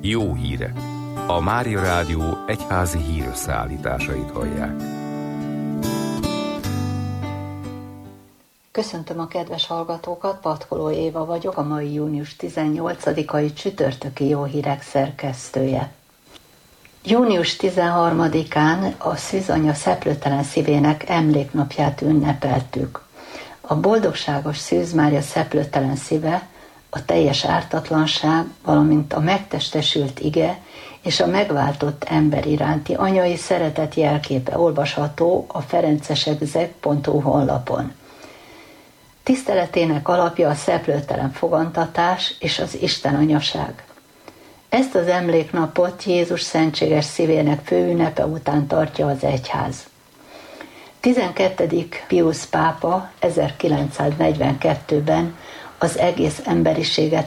Jó hírek. A Mária Rádió egyházi hírösszeállításait hallják. Köszöntöm a kedves hallgatókat, Patkoló Éva vagyok, a mai június 18-ai csütörtöki Jó hírek szerkesztője. Június 13-án a Szűzanya Szeplőtelen Szívének emléknapját ünnepeltük. A boldogságos Szűz Mária Szeplőtelen Szíve, a teljes ártatlanság, valamint a megtestesült ige és a megváltott ember iránti anyai szeretet jelképe olvasható a ferencesegzeg.hu honlapon. Tiszteletének alapja a szeplőtelen fogantatás és az Isten anyaság. Ezt az emléknapot Jézus szentséges szívének főünnepe után tartja az egyház. 12. Piusz pápa 1942-ben az egész emberiséget